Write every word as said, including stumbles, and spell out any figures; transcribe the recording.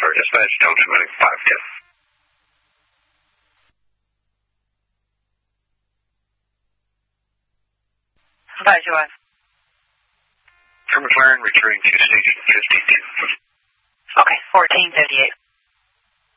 Tyler, dispatch, Junction Medic five ten. Advise you on. For McLaren, returning to station fifty-two. Okay, fourteen fifty-eight.